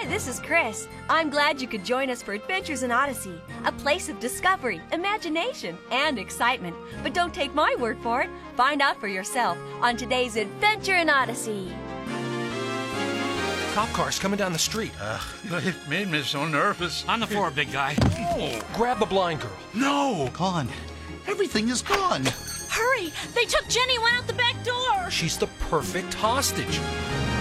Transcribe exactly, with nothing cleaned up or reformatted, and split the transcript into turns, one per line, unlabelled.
Hi, this is Chris. I'm glad you could join us for Adventures in Odyssey, a place of discovery, imagination, and excitement. But don't take my word for it. Find out for yourself on today's Adventure in Odyssey.
Cop car's coming down the street.
Uh, it made me so nervous.
On the floor, big guy.
Oh.
Grab the blind girl.
No!
Gone. Everything is gone.
Hurry! They took Jenny, went out the back door!
She's the perfect hostage.